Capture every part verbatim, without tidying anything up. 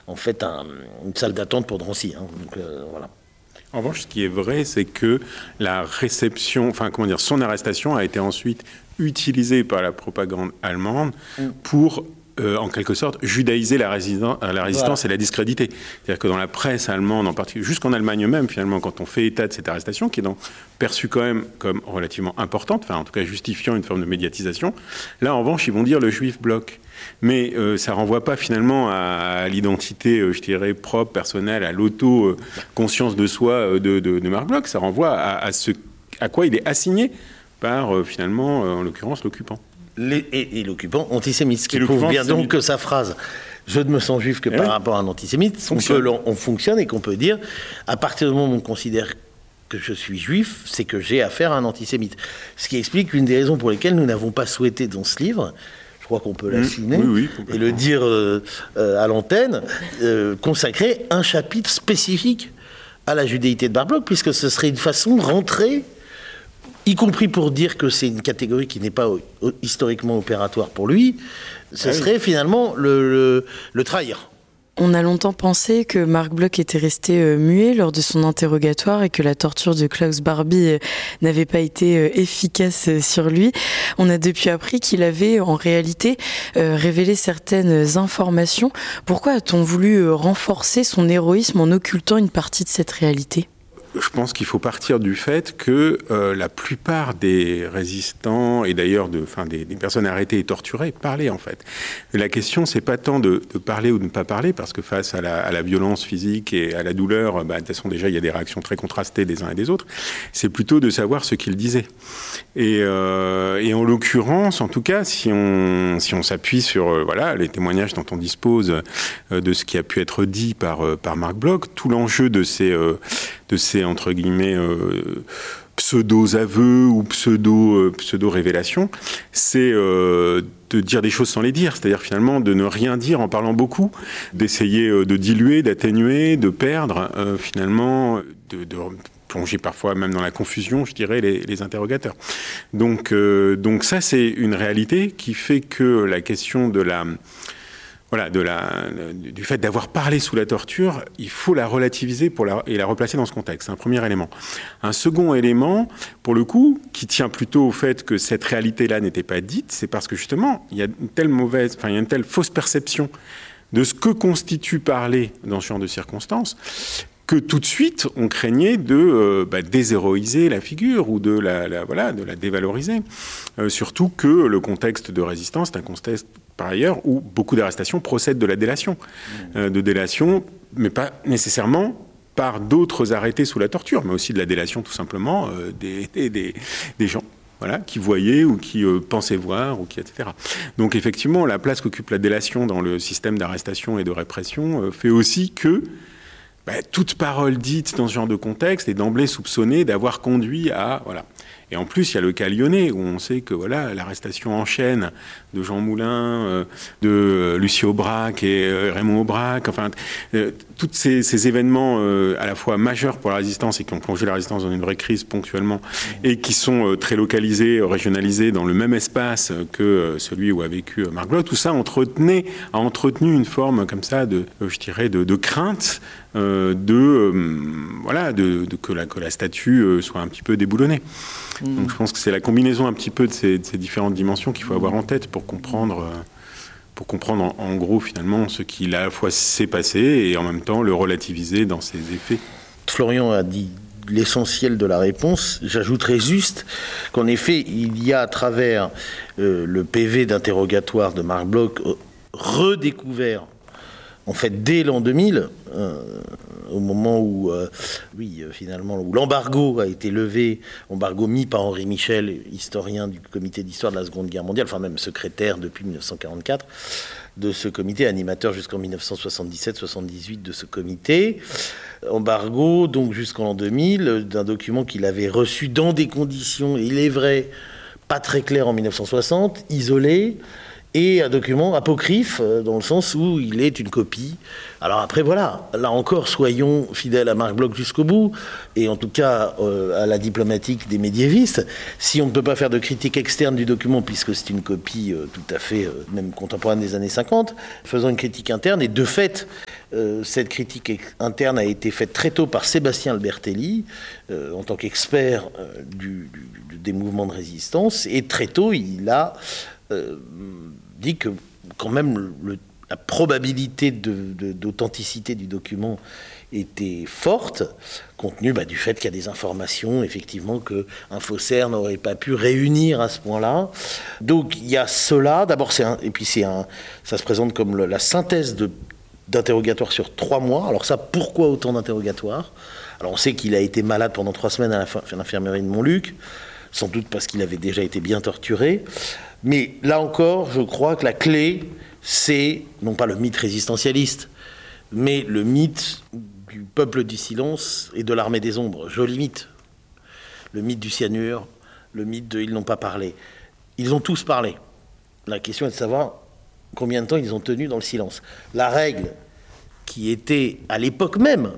en fait un, une salle d'attente pour Drancy. Hein. Donc, euh, voilà. En revanche, ce qui est vrai, c'est que la réception, enfin comment dire, son arrestation a été ensuite utilisée par la propagande allemande pour Euh, en quelque sorte, judaïser la, résident, la résistance voilà. et la discréditer. C'est-à-dire que dans la presse allemande, en particulier, jusqu'en Allemagne même, finalement, quand on fait état de cette arrestation, qui est donc perçue quand même comme relativement importante, enfin, en tout cas, justifiant une forme de médiatisation, là, en revanche, ils vont dire le juif bloc. Mais euh, ça ne renvoie pas, finalement, à, à l'identité, euh, je dirais, propre, personnelle, à l'auto-conscience de soi euh, de, de, de Marc Bloch. Ça renvoie à, à, ce, à quoi il est assigné par, euh, finalement, euh, en l'occurrence, l'occupant. Les, et, et l'occupant antisémite, ce qui prouve bien donc que sa phrase « je ne me sens juif que par oui. rapport à un antisémite », on, peut, on fonctionne et qu'on peut dire, à partir du moment où on considère que je suis juif, c'est que j'ai affaire à un antisémite. Ce qui explique l'une des raisons pour lesquelles nous n'avons pas souhaité dans ce livre, je crois qu'on peut l'assumer, oui, oui, et le dire euh, euh, à l'antenne, euh, consacrer un chapitre spécifique à la judéité de Marc Bloch, puisque ce serait une façon de rentrer, y compris pour dire que c'est une catégorie qui n'est pas historiquement opératoire pour lui, ce ah oui. serait finalement le, le, le trahir. On a longtemps pensé que Marc Bloch était resté euh, muet lors de son interrogatoire et que la torture de Klaus Barbie euh, n'avait pas été euh, efficace euh, sur lui. On a depuis appris qu'il avait en réalité euh, révélé certaines informations. Pourquoi a-t-on voulu euh, renforcer son héroïsme en occultant une partie de cette réalité ? Je pense qu'il faut partir du fait que euh, la plupart des résistants, et d'ailleurs de, enfin, des, des personnes arrêtées et torturées, parlaient en fait. La question, c'est pas tant de, de parler ou de ne pas parler, parce que face à la, à la violence physique et à la douleur, bah, de toute façon déjà il y a des réactions très contrastées des uns et des autres, c'est plutôt de savoir ce qu'ils disaient. Et, euh, et en l'occurrence, en tout cas, si on, si on s'appuie sur euh, voilà, les témoignages dont on dispose euh, de ce qui a pu être dit par, euh, par Marc Bloch, tout l'enjeu de ces... Euh, de ces, entre guillemets, euh, pseudo-aveux ou pseudo, euh, pseudo-révélations, c'est euh, de dire des choses sans les dire, c'est-à-dire finalement de ne rien dire en parlant beaucoup, d'essayer euh, de diluer, d'atténuer, de perdre, euh, finalement, de... de plonger parfois même dans la confusion, je dirais, les, les interrogateurs. Donc, euh, donc ça, c'est une réalité qui fait que la question de la... Voilà, de la, du fait d'avoir parlé sous la torture, il faut la relativiser pour la, et la replacer dans ce contexte. C'est un premier élément. Un second élément, pour le coup, qui tient plutôt au fait que cette réalité-là n'était pas dite, c'est parce que justement, il y a une telle mauvaise, enfin, il y a une telle fausse perception de ce que constitue parler dans ce genre de circonstances, que tout de suite, on craignait de euh, bah, déshéroïser la figure ou de la, la, voilà, de la dévaloriser. Euh, surtout que le contexte de résistance est un contexte, par ailleurs, où beaucoup d'arrestations procèdent de la délation. Mmh. Euh, de délation, mais pas nécessairement par d'autres arrêtés sous la torture, mais aussi de la délation, tout simplement, euh, des, des, des, des gens. Voilà, qui voyaient ou qui euh, pensaient voir, ou qui, et cetera. Donc effectivement, la place qu'occupe la délation dans le système d'arrestation et de répression euh, fait aussi que bah, toute parole dite dans ce genre de contexte est d'emblée soupçonnée d'avoir conduit à... Voilà. Et en plus, il y a le cas lyonnais, où on sait que voilà, l'arrestation en chaîne de Jean Moulin, euh, de Lucie Aubrac et euh, Raymond Aubrac, enfin, euh, tous ces, ces événements euh, à la fois majeurs pour la résistance et qui ont plongé la résistance dans une vraie crise ponctuellement, et qui sont euh, très localisés, régionalisés dans le même espace que euh, celui où a vécu euh, Marc Bloch, tout ça entretenait, a entretenu une forme comme ça de, euh, je dirais, de, de crainte euh, de, euh, voilà, de, de, que, la, que la statue euh, soit un petit peu déboulonnée. Donc je pense que c'est la combinaison un petit peu de ces, de ces différentes dimensions qu'il faut avoir en tête pour comprendre, pour comprendre en, en gros finalement ce qui à la fois s'est passé et en même temps le relativiser dans ses effets. Florian a dit l'essentiel de la réponse. J'ajouterais juste qu'en effet, il y a à travers euh, le P V d'interrogatoire de Marc Bloch euh, redécouvert, en fait, dès l'an deux mille, euh, au moment où, euh, oui, euh, finalement, où l'embargo a été levé, embargo mis par Henri Michel, historien du comité d'histoire de la Seconde Guerre mondiale, enfin même secrétaire depuis dix-neuf cent quarante-quatre, de ce comité, animateur jusqu'en dix-neuf cent soixante-dix-sept soixante-dix-huit de ce comité. Embargo, donc jusqu'en l'an deux mille, d'un document qu'il avait reçu dans des conditions, il est vrai, pas très claires en dix-neuf cent soixante, isolé, et un document apocryphe, dans le sens où il est une copie. Alors après, voilà, là encore, soyons fidèles à Marc Bloch jusqu'au bout, et en tout cas euh, à la diplomatique des médiévistes. Si on ne peut pas faire de critique externe du document, puisque c'est une copie euh, tout à fait, euh, même contemporaine des années cinquante, faisons une critique interne, et de fait, Euh, cette critique interne a été faite très tôt par Sébastien Albertelli, euh, en tant qu'expert euh, du, du, des mouvements de résistance. Et très tôt, il a euh, dit que quand même le, la probabilité de, de, d'authenticité du document était forte, compte tenu bah, du fait qu'il y a des informations, effectivement, qu'un faussaire n'aurait pas pu réunir à ce point-là. Donc il y a cela, d'abord, c'est un, et puis c'est un, ça se présente comme le, la synthèse de, d'interrogatoire sur trois mois. Alors ça, pourquoi autant d'interrogatoires ? Alors on sait qu'il a été malade pendant trois semaines à l'infirmerie de Montluc, sans doute parce qu'il avait déjà été bien torturé. Mais là encore, je crois que la clé, c'est non pas le mythe résistentialiste, mais le mythe du peuple du silence et de l'armée des ombres. Joli mythe. Le mythe du cyanure, le mythe de « ils n'ont pas parlé ». Ils ont tous parlé. La question est de savoir combien de temps ils ont tenu dans le silence. La règle qui était, à l'époque même,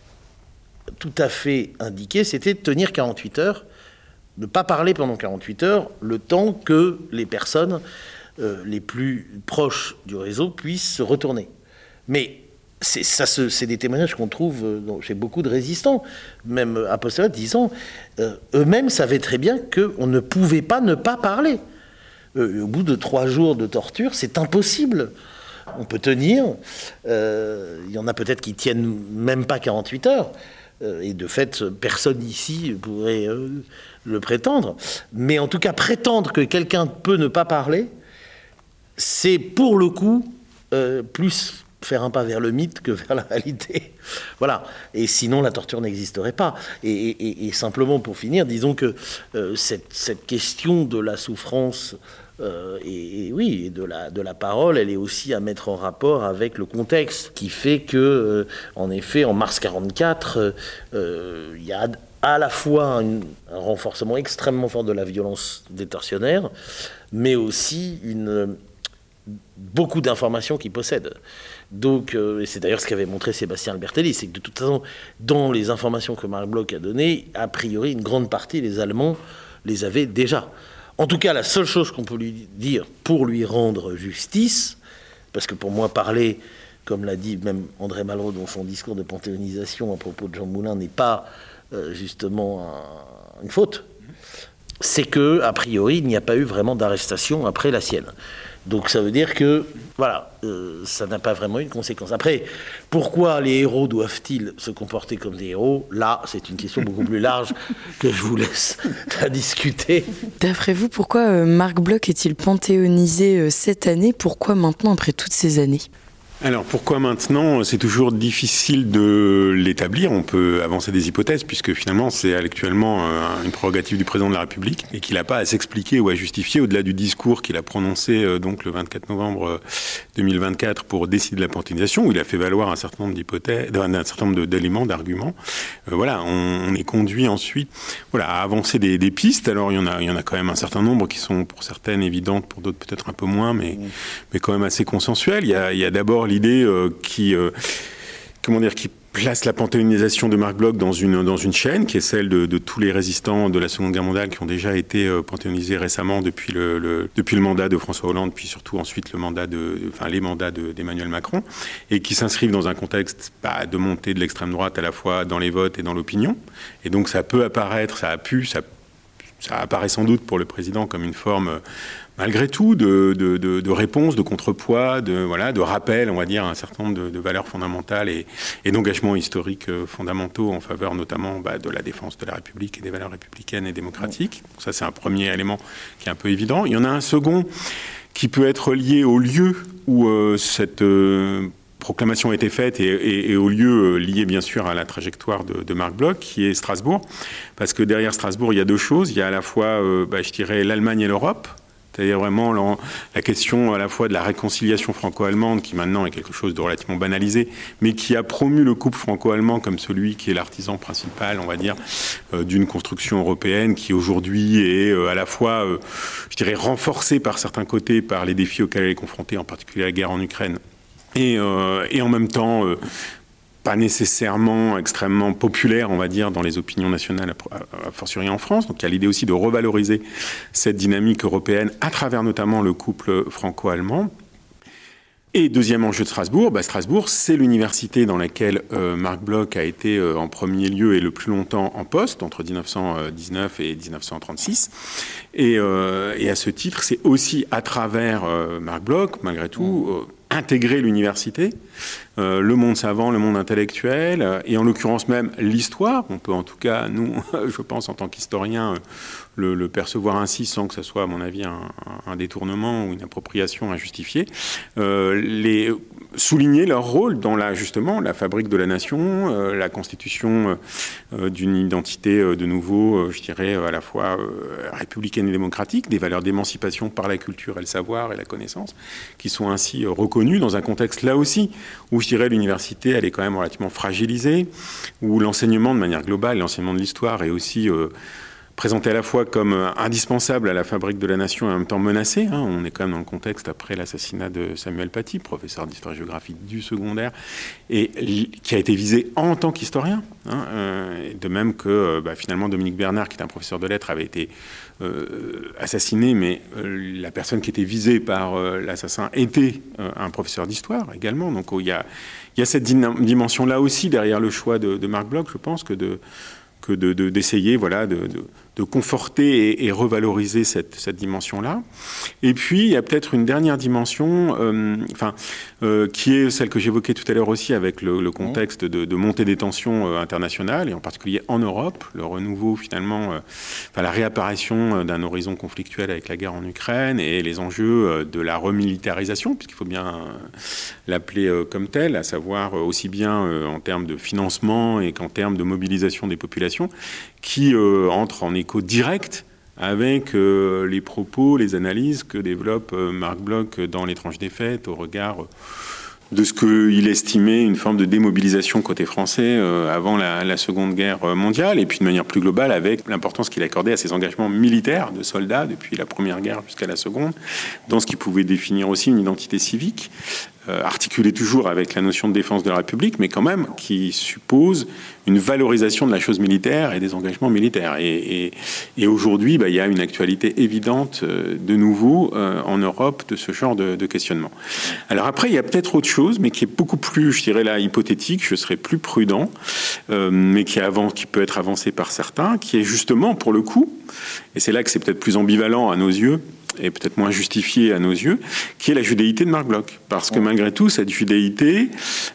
tout à fait indiquée, c'était de tenir quarante-huit heures, ne pas parler pendant quarante-huit heures, le temps que les personnes euh, les plus proches du réseau puissent se retourner. Mais C'est, ça se, c'est des témoignages qu'on trouve euh, chez beaucoup de résistants, même à posteriori, disant euh, eux-mêmes savaient très bien qu'on ne pouvait pas ne pas parler. Euh, au bout de trois jours de torture, c'est impossible. On peut tenir. Euh, il y en a peut-être qui tiennent même pas quarante-huit heures. Euh, et de fait, personne ici pourrait euh, le prétendre. Mais en tout cas, prétendre que quelqu'un peut ne pas parler, c'est pour le coup euh, plus faire un pas vers le mythe que vers la réalité. Voilà. Et sinon, la torture n'existerait pas. Et, et, et simplement, pour finir, disons que euh, cette, cette question de la souffrance euh, et, et oui, et de la, de la parole, elle est aussi à mettre en rapport avec le contexte qui fait que, euh, en effet, en mars quarante-quatre, euh, il y a à la fois une, un renforcement extrêmement fort de la violence des tortionnaires, mais aussi une, beaucoup d'informations qu'ils possèdent. Donc, euh, et c'est d'ailleurs ce qu'avait montré Sébastien Albertelli, c'est que de toute façon, dans les informations que Marc Bloch a données, a priori, une grande partie, les Allemands les avaient déjà. En tout cas, la seule chose qu'on peut lui dire pour lui rendre justice, parce que pour moi, parler, comme l'a dit même André Malraux dans son discours de panthéonisation à propos de Jean Moulin, n'est pas euh, justement un, une faute, c'est que, a priori, il n'y a pas eu vraiment d'arrestation après la sienne. Donc ça veut dire que, voilà, euh, ça n'a pas vraiment eu de conséquence. Après, pourquoi les héros doivent-ils se comporter comme des héros ? Là, c'est une question beaucoup plus large que je vous laisse la discuter. D'après vous, pourquoi euh, Marc Bloch est-il panthéonisé euh, cette année ? Pourquoi maintenant, après toutes ces années ? Alors pourquoi maintenant ? C'est toujours difficile de l'établir. On peut avancer des hypothèses puisque finalement c'est actuellement une prérogative du président de la République et qu'il n'a pas à s'expliquer ou à justifier au-delà du discours qu'il a prononcé donc le vingt-quatre novembre deux mille vingt-quatre pour décider de la panthéonisation où il a fait valoir un certain nombre d'hypothèses, un certain nombre d'éléments, d'arguments. Euh, voilà, on, on est conduit ensuite, voilà, à avancer des, des pistes. Alors il y en a, il y en a quand même un certain nombre qui sont pour certaines évidentes, pour d'autres peut-être un peu moins, mais mmh. mais quand même assez consensuelles. Il y a, il y a d'abord l'idée euh, qui, euh, comment dire, qui place la panthéonisation de Marc Bloch dans une, dans une chaîne qui est celle de, de tous les résistants de la Seconde Guerre mondiale qui ont déjà été euh, panthéonisés récemment depuis le, le, depuis le mandat de François Hollande, puis surtout ensuite le mandat de, enfin, les mandats de, d'Emmanuel Macron, et qui s'inscrivent dans un contexte bah, de montée de l'extrême droite à la fois dans les votes et dans l'opinion. Et donc ça peut apparaître, ça a pu, ça, ça apparaît sans doute pour le président comme une forme... malgré tout, de, de, de, de réponse, de contrepoids, de, voilà, de rappel, on va dire, à un certain nombre de, de valeurs fondamentales et, et d'engagements historiques fondamentaux en faveur notamment bah, de la défense de la République et des valeurs républicaines et démocratiques. Donc ça, c'est un premier élément qui est un peu évident. Il y en a un second qui peut être lié au lieu où euh, cette... Euh, proclamation a été faite et, et, et au lieu lié bien sûr à la trajectoire de, de Marc Bloch, qui est Strasbourg, parce que derrière Strasbourg, il y a deux choses. Il y a à la fois, euh, bah, je dirais, l'Allemagne et l'Europe, c'est-à-dire vraiment la, la question à la fois de la réconciliation franco-allemande, qui maintenant est quelque chose de relativement banalisé, mais qui a promu le couple franco-allemand comme celui qui est l'artisan principal, on va dire, euh, d'une construction européenne qui aujourd'hui est euh, à la fois, euh, je dirais, renforcée par certains côtés par les défis auxquels elle est confrontée, en particulier la guerre en Ukraine, Et, euh, et en même temps, euh, pas nécessairement extrêmement populaire, on va dire, dans les opinions nationales, a fortiori en France. Donc il y a l'idée aussi de revaloriser cette dynamique européenne à travers notamment le couple franco-allemand. Et deuxième enjeu de Strasbourg, bah Strasbourg, c'est l'université dans laquelle euh, Marc Bloch a été euh, en premier lieu et le plus longtemps en poste, entre dix-neuf cent dix-neuf et dix-neuf cent trente-six. Et, euh, et à ce titre, c'est aussi à travers euh, Marc Bloch, malgré tout, euh, intégrer l'université, euh, le monde savant, le monde intellectuel, euh, et en l'occurrence même l'histoire. On peut en tout cas, nous, je pense, en tant qu'historiens, euh, le, le percevoir ainsi sans que ce soit, à mon avis, un, un détournement ou une appropriation injustifiée. Euh, les, souligner leur rôle dans la, justement, la fabrique de la nation, euh, la constitution euh, d'une identité euh, de nouveau, euh, je dirais, à la fois euh, républicaine et démocratique, des valeurs d'émancipation par la culture et le savoir et la connaissance, qui sont ainsi euh, reconnues dans un contexte là aussi où je dirais l'université elle est quand même relativement fragilisée, où l'enseignement de manière globale, l'enseignement de l'histoire est aussi euh, présenté à la fois comme euh, indispensable à la fabrique de la nation et en même temps menacé. Hein. On est quand même dans le contexte après l'assassinat de Samuel Paty, professeur d'histoire-géographie du secondaire, et qui a été visé en tant qu'historien. Hein. Euh, de même que euh, bah, finalement Dominique Bernard, qui est un professeur de lettres, avait été Euh, assassiné, mais euh, la personne qui était visée par euh, l'assassin était euh, un professeur d'histoire également. Donc il oh, y, y a cette dimension-là aussi derrière le choix de, de Marc Bloch, je pense, que de, que de, de, d'essayer voilà, de, de, de conforter et, et revaloriser cette, cette dimension-là. Et puis, il y a peut-être une dernière dimension, euh, enfin, euh, qui est celle que j'évoquais tout à l'heure aussi avec le, le contexte de, de montée des tensions euh, internationales, et en particulier en Europe, le renouveau finalement, euh, enfin, la réapparition d'un horizon conflictuel avec la guerre en Ukraine et les enjeux euh, de la remilitarisation, puisqu'il faut bien euh, l'appeler euh, comme tel, à savoir euh, aussi bien euh, en termes de financement et qu'en termes de mobilisation des populations, qui euh, entrent en écho direct avec euh, les propos, les analyses que développe euh, Marc Bloch dans Les Tranches des Fêtes au regard euh, de ce qu'il estimait une forme de démobilisation côté français euh, avant la, la Seconde Guerre mondiale, et puis de manière plus globale avec l'importance qu'il accordait à ses engagements militaires de soldats depuis la Première Guerre jusqu'à la Seconde, dans ce qui pouvait définir aussi une identité civique, euh, articulée toujours avec la notion de défense de la République, mais quand même qui suppose une valorisation de la chose militaire et des engagements militaires. Et, et, et aujourd'hui, bah, il y a une actualité évidente euh, de nouveau euh, en Europe de ce genre de, de questionnement. Alors après, il y a peut-être autre chose, mais qui est beaucoup plus, je dirais là, hypothétique, je serais plus prudent, euh, mais qui, avance, qui peut être avancé par certains, qui est justement, pour le coup, et c'est là que c'est peut-être plus ambivalent à nos yeux, et peut-être moins justifié à nos yeux, qui est la judéité de Marc Bloch. Parce que malgré tout, cette judéité,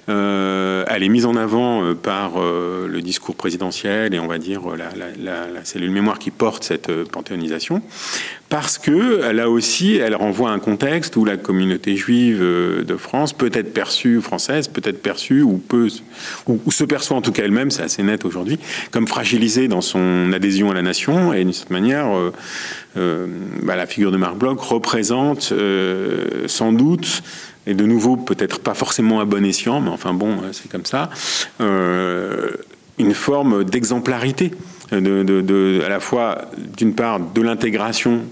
euh, elle est mise en avant euh, par euh, le discours présidentiel et on va dire la, la, la, la cellule mémoire qui porte cette euh, panthéonisation, parce que là aussi, elle renvoie à un contexte où la communauté juive euh, de France peut être perçue, française, peut être perçue, ou, peut, ou, ou se perçoit en tout cas elle-même, c'est assez net aujourd'hui, comme fragilisée dans son adhésion à la nation, et d'une certaine manière... Euh, Euh, bah, la figure de Marc Bloch représente euh, sans doute, et de nouveau peut-être pas forcément à bon escient, mais enfin bon, c'est comme ça, euh, une forme d'exemplarité, de, de, de, à la fois d'une part de l'intégration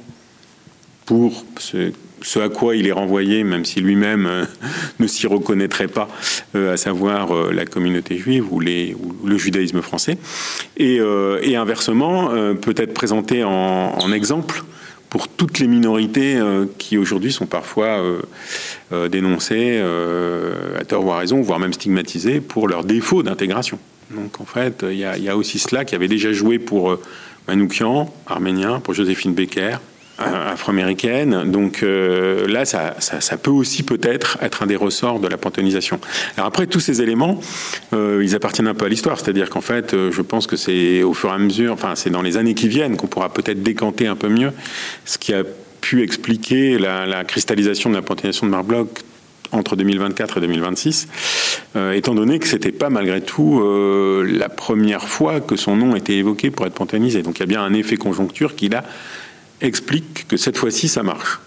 pour ce, ce à quoi il est renvoyé, même si lui-même euh, ne s'y reconnaîtrait pas, euh, à savoir euh, la communauté juive ou, les, ou le judaïsme français, et, euh, et inversement euh, peut être présenté en, en exemple pour toutes les minorités euh, qui aujourd'hui sont parfois euh, euh, dénoncées euh, à tort ou à raison, voire même stigmatisées pour leur défaut d'intégration. Donc en fait, il y, y a aussi cela qui avait déjà joué pour euh, Manoukian, arménien, pour Joséphine Becker, afro-américaine. Donc euh, là, ça, ça, ça peut aussi peut-être être un des ressorts de la panthéonisation. Alors après, tous ces éléments, euh, ils appartiennent un peu à l'histoire. C'est-à-dire qu'en fait, euh, je pense que c'est au fur et à mesure, enfin, c'est dans les années qui viennent qu'on pourra peut-être décanter un peu mieux ce qui a pu expliquer la, la cristallisation de la panthéonisation de Marc Bloch entre deux mille vingt-quatre et deux mille vingt-six, euh, étant donné que c'était pas malgré tout euh, la première fois que son nom était évoqué pour être panthéonisé. Donc il y a bien un effet conjoncture qui là explique que cette fois-ci, ça marche.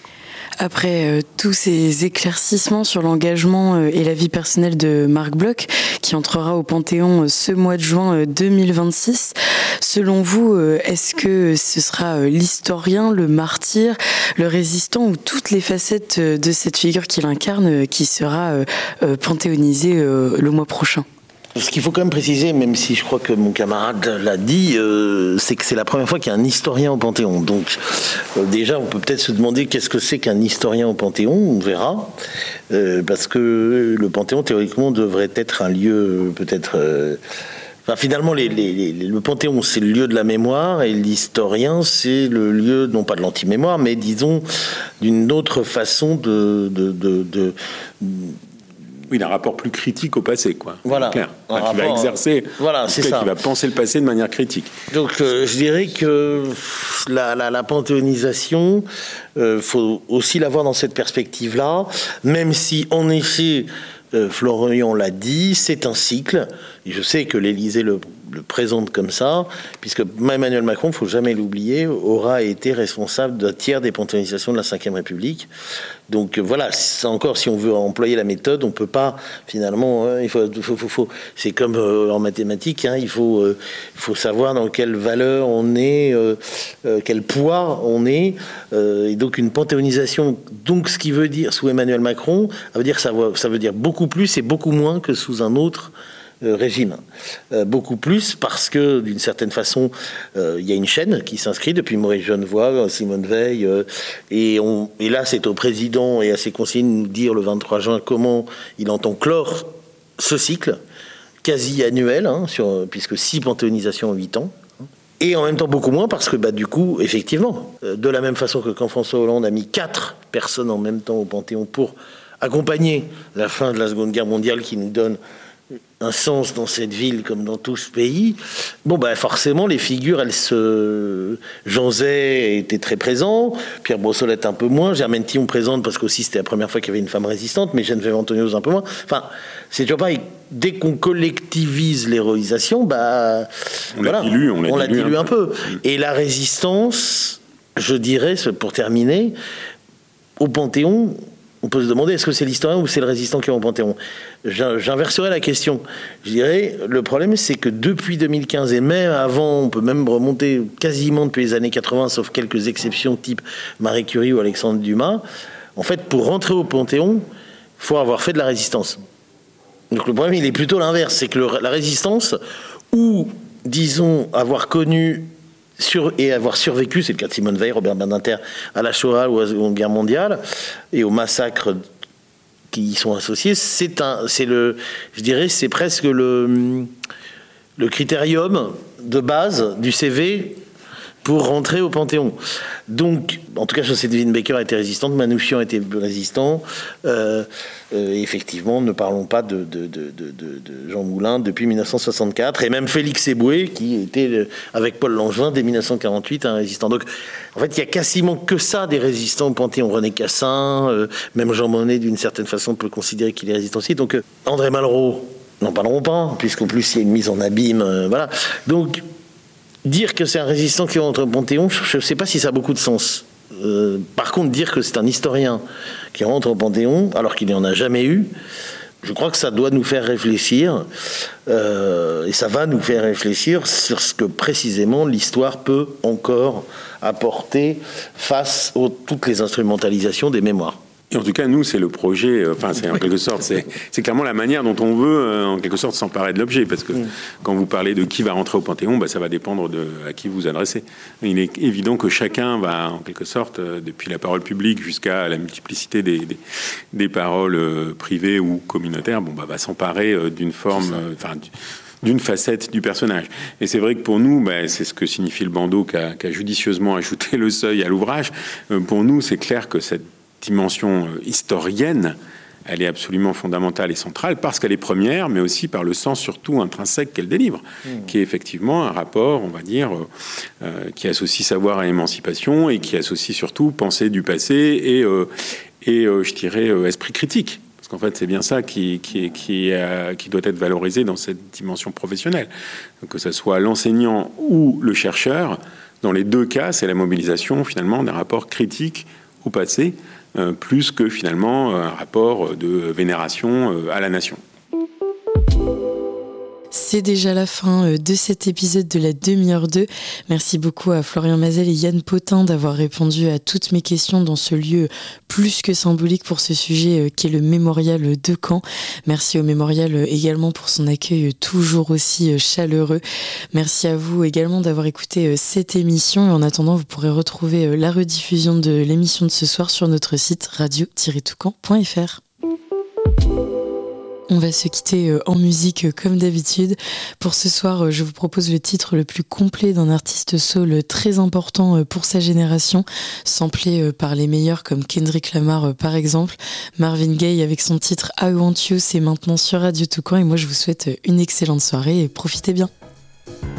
Après euh, tous ces éclaircissements sur l'engagement euh, et la vie personnelle de Marc Bloch, qui entrera au Panthéon euh, ce mois de juin euh, deux mille vingt-six, selon vous, euh, est-ce que ce sera euh, l'historien, le martyr, le résistant ou toutes les facettes euh, de cette figure qu'il incarne euh, qui sera euh, euh, panthéonisée euh, le mois prochain ? Ce qu'il faut quand même préciser, même si je crois que mon camarade l'a dit, euh, c'est que c'est la première fois qu'il y a un historien au Panthéon. Donc euh, déjà, on peut peut-être se demander qu'est-ce que c'est qu'un historien au Panthéon, on verra. Euh, parce que le Panthéon, théoriquement, devrait être un lieu peut-être... Euh, enfin, finalement, les, les, les, le Panthéon, c'est le lieu de la mémoire, et l'historien, c'est le lieu, non pas de l'anti-mémoire, mais disons, d'une autre façon de... de, de, de Oui, d'un rapport plus critique au passé, quoi. Voilà. Clair. Enfin, qui rapport, va exercer, voilà, c'est ça. Qui va penser le passé de manière critique. Donc, euh, je dirais que la, la, la panthéonisation, euh, faut aussi la voir dans cette perspective-là, même si, en effet, euh, Florian l'a dit, c'est un cycle. Et je sais que l'Élysée le, le présente comme ça, puisque Emmanuel Macron, il ne faut jamais l'oublier, aura été responsable d'un tiers des panthéonisations de la cinquième République. Donc voilà, encore, si on veut employer la méthode, on peut pas, finalement, hein, il faut, faut, faut, faut c'est comme euh, en mathématiques, hein, il faut, euh, il faut savoir dans quelle valeur on est, euh, euh, quel poids on est, euh, et donc une panthéonisation, donc ce qui veut dire, sous Emmanuel Macron, ça veut dire, ça, ça veut dire beaucoup plus et beaucoup moins que sous un autre Euh, régime. Euh, beaucoup plus parce que, d'une certaine façon, euh, il y a une chaîne qui s'inscrit depuis Maurice Genevoix, Simone Veil, euh, et, on, et là, c'est au président et à ses conseillers de nous dire le vingt-trois juin comment il entend clore ce cycle quasi annuel, hein, sur, puisque six panthéonisations en huit ans. Et en même temps beaucoup moins parce que bah, du coup, effectivement, euh, de la même façon que quand François Hollande a mis quatre personnes en même temps au Panthéon pour accompagner la fin de la Seconde Guerre mondiale qui nous donne un sens dans cette ville comme dans tout ce pays, bon ben forcément les figures, elles se... Jean Zay était très présent, Pierre Brossolette un peu moins, Germaine Tillon présente parce qu'aussi c'était la première fois qu'il y avait une femme résistante, mais Geneviève Anthonioz un peu moins. Enfin, c'est toujours pareil. Dès qu'on collectivise l'héroïsation, bah on voilà, l'a dilue, on l'a on l'a dilue dilue un, un peu. peu. Et la résistance, je dirais, pour terminer, au Panthéon, on peut se demander est-ce que c'est l'historien ou c'est le résistant qui est au Panthéon. J'inverserai la question. Je dirais, le problème, c'est que depuis deux mille quinze et même avant, on peut même remonter quasiment depuis les années quatre-vingts, sauf quelques exceptions type Marie Curie ou Alexandre Dumas, en fait, pour rentrer au Panthéon, il faut avoir fait de la résistance. Donc le problème, il est plutôt l'inverse. C'est que le, la résistance, ou, disons, avoir connu... Sur, et avoir survécu, c'est le cas de Simone Veil, Robert Badinter, à la Shoah ou à la Seconde Guerre mondiale, et aux massacres qui y sont associés, c'est un, c'est le, je dirais, c'est presque le, le critérium de base du C V pour rentrer au Panthéon. Donc, en tout cas, Joséphine Baker a été résistante, Manouchian a été résistant. Euh, euh, effectivement, ne parlons pas de, de, de, de, de Jean Moulin depuis mille neuf cent soixante-quatre, et même Félix Eboué, qui était, avec Paul Langevin, dès mille neuf cent quarante-huit, un résistant. Donc, en fait, il n'y a quasiment que ça des résistants au Panthéon. René Cassin, euh, même Jean Monnet, d'une certaine façon, peut considérer qu'il est résistant aussi. Donc, euh, André Malraux, n'en parlerons pas, puisqu'en plus, il y a une mise en abîme. Euh, voilà. Donc, dire que c'est un résistant qui rentre au Panthéon, je ne sais pas si ça a beaucoup de sens. Euh, par contre, dire que c'est un historien qui rentre au Panthéon, alors qu'il n'y en a jamais eu, je crois que ça doit nous faire réfléchir, euh, et ça va nous faire réfléchir sur ce que précisément l'histoire peut encore apporter face à toutes les instrumentalisations des mémoires. Et en tout cas, nous, c'est le projet, enfin, c'est en quelque sorte, c'est, c'est clairement la manière dont on veut, euh, en quelque sorte, s'emparer de l'objet. Parce que mmh. quand vous parlez de qui va rentrer au Panthéon, bah, ça va dépendre de à qui vous adressez. Il est évident que chacun va, en quelque sorte, euh, depuis la parole publique jusqu'à la multiplicité des, des, des paroles euh, privées ou communautaires, bon, bah, va s'emparer euh, d'une forme, enfin, euh, d'une facette du personnage. Et c'est vrai que pour nous, bah, c'est ce que signifie le bandeau qu'a, qu'a judicieusement ajouté le Seuil à l'ouvrage. Euh, pour nous, c'est clair que cette dimension historienne, elle est absolument fondamentale et centrale parce qu'elle est première, mais aussi par le sens surtout intrinsèque qu'elle délivre, mmh. qui est effectivement un rapport, on va dire, euh, qui associe savoir à émancipation et qui associe surtout pensée du passé et, euh, et euh, je dirais, euh, esprit critique. Parce qu'en fait, c'est bien ça qui, qui, qui, euh, qui doit être valorisé dans cette dimension professionnelle. Donc, que ce soit l'enseignant ou le chercheur, dans les deux cas, c'est la mobilisation finalement d'un rapport critique au passé, Euh, plus que finalement un rapport de vénération euh, à la nation. C'est déjà la fin de cet épisode de la demi-heure deux. Merci beaucoup à Florian Mazel et Yann Potin d'avoir répondu à toutes mes questions dans ce lieu plus que symbolique pour ce sujet qu'est le mémorial de Caen. Merci au mémorial également pour son accueil toujours aussi chaleureux. Merci à vous également d'avoir écouté cette émission et en attendant vous pourrez retrouver la rediffusion de l'émission de ce soir sur notre site radio tiret toucan point f r. On va se quitter en musique comme d'habitude. Pour ce soir, je vous propose le titre le plus complet d'un artiste soul très important pour sa génération, samplé par les meilleurs comme Kendrick Lamar par exemple. Marvin Gaye avec son titre I Want You, c'est maintenant sur Radio Toucan et moi je vous souhaite une excellente soirée et profitez bien.